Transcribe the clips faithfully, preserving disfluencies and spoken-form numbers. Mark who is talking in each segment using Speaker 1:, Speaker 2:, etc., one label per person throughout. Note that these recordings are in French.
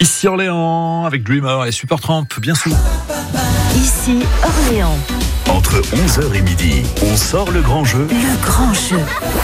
Speaker 1: Ici Orléans, avec Dreamer et Supertramp, bien sûr.
Speaker 2: Ici Orléans.
Speaker 3: Entre onze heures et midi, on sort le grand jeu.
Speaker 2: Le grand jeu.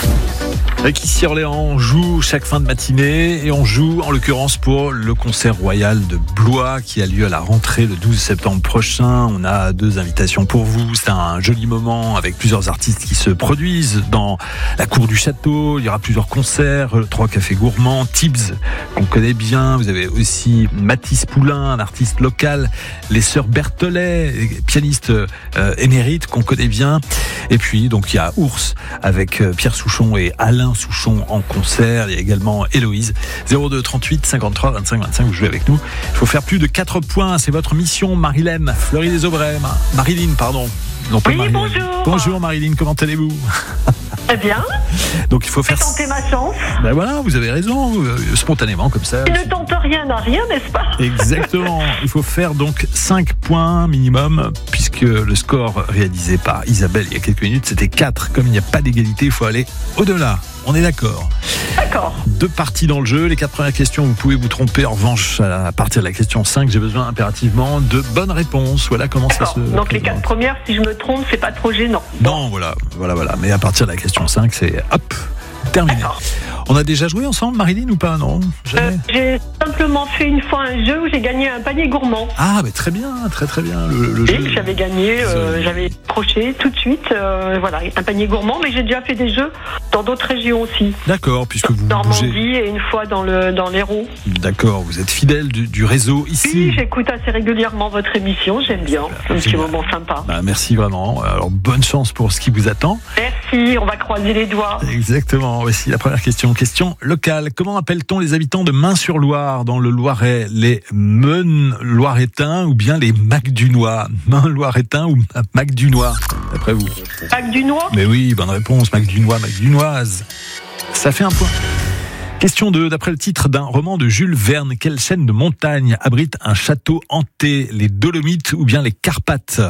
Speaker 1: Avec Ici Orléans, on joue chaque fin de matinée et on joue en l'occurrence pour le concert royal de Blois qui a lieu à la rentrée le douze septembre prochain. On a deux invitations pour vous. C'est un joli moment avec plusieurs artistes qui se produisent dans la cour du château. Il y aura plusieurs concerts, trois cafés gourmands, Tibbs qu'on connaît bien. Vous avez aussi Mathis Poulain, un artiste local, les sœurs Berthollet, pianiste euh, émérite qu'on connaît bien. Et puis donc il y a Ours avec Pierre Souchon et Alain Souchon en concert. Il y a également Héloïse. zéro deux trente-huit cinquante-trois vingt-cinq vingt-cinq, vous jouez avec nous. Il faut faire plus de quatre points, c'est votre mission. Marilène, Fleury des Aubrais, Marilyn, pardon. Non, pas
Speaker 4: oui,
Speaker 1: Marilène.
Speaker 4: bonjour.
Speaker 1: Bonjour Marilyn, comment allez-vous?
Speaker 4: Très bien.
Speaker 1: Donc il faut faire.
Speaker 4: Tenter ma chance.
Speaker 1: Ben voilà, vous avez raison, euh, spontanément comme ça.
Speaker 4: Il ne tente rien à rien, n'est-ce pas?
Speaker 1: Exactement. Il faut faire donc cinq points minimum, puisque le score réalisé par Isabelle il y a quelques minutes, c'était quatre. Comme il n'y a pas d'égalité, il faut aller au-delà. On est d'accord.
Speaker 4: D'accord.
Speaker 1: Deux parties dans le jeu. Les quatre premières questions, vous pouvez vous tromper. En revanche, à partir de la question cinq, j'ai besoin impérativement de bonnes réponses. Voilà comment ça se...
Speaker 4: Donc les quatre premières, si je me trompe, c'est pas trop gênant.
Speaker 1: Non, voilà, voilà, voilà. Mais à partir de la question cinq, c'est hop, terminé.
Speaker 4: D'accord.
Speaker 1: On a déjà joué ensemble, Marilyn, ou pas? Non, jamais.
Speaker 4: Euh, j'ai simplement fait une fois un jeu où j'ai gagné un panier gourmand.
Speaker 1: Ah, mais très bien, très très bien. Le, le
Speaker 4: Et
Speaker 1: jeu.
Speaker 4: j'avais gagné, euh, j'avais croché tout de suite, euh, voilà, un panier gourmand, mais j'ai déjà fait des jeux dans d'autres régions aussi.
Speaker 1: D'accord, puisque vous
Speaker 4: Normandie
Speaker 1: bougez.
Speaker 4: et une fois dans le dans l'Hérault.
Speaker 1: D'accord, vous êtes fidèle du, du réseau ici.
Speaker 4: Oui, j'écoute assez régulièrement votre émission, j'aime bien, c'est un petit
Speaker 1: Génial.
Speaker 4: moment sympa.
Speaker 1: Bah, merci vraiment. Alors bonne chance pour ce qui vous attend.
Speaker 4: Merci, on va croiser les doigts.
Speaker 1: Exactement. Voici la première question. Question locale. Comment appelle-t-on les habitants de Main-sur-Loire dans le Loiret? Les Meun-Loiretains ou bien les Macdunois? Meun-Loiretains ou Macdunois, d'après vous?
Speaker 4: Bac du Noix.
Speaker 1: Mais oui, bonne réponse. Macdunois, Macdunoise. Ça fait un point. Question deux. D'après le titre d'un roman de Jules Verne, quelle chaîne de montagnes abrite un château hanté? Les Dolomites ou bien les Carpates?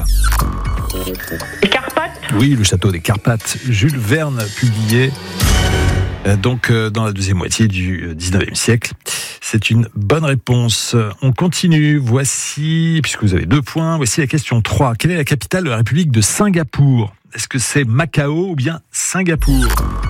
Speaker 4: Les Carpates.
Speaker 1: Oui, le château des Carpates. Jules Verne, publié euh, donc euh, dans la deuxième moitié du dix-neuvième siècle. C'est une bonne réponse. On continue. Voici, puisque vous avez deux points, voici la question trois. Quelle est la capitale de la République de Singapour? Est-ce que c'est Macao ou bien Singapour?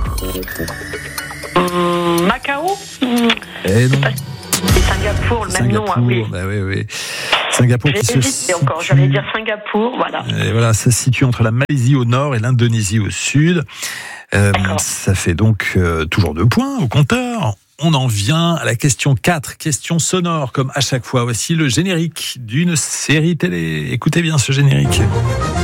Speaker 4: Hum, Macao. Hum,
Speaker 1: Eh non.
Speaker 4: C'est Singapour, le même nom,
Speaker 1: Singapour,
Speaker 4: hein, oui.
Speaker 1: bah oui, oui. Singapour qui
Speaker 4: J'ai
Speaker 1: se
Speaker 4: hésité encore,
Speaker 1: situe-
Speaker 4: j'allais dire Singapour, voilà.
Speaker 1: Et voilà, ça se situe entre la Malaisie au nord et l'Indonésie au sud. Euh,
Speaker 4: D'accord.
Speaker 1: ça fait donc euh, toujours deux points au compteur. On en vient à la question quatre, question sonore, comme à chaque fois. Voici le générique d'une série télé. Écoutez bien ce générique.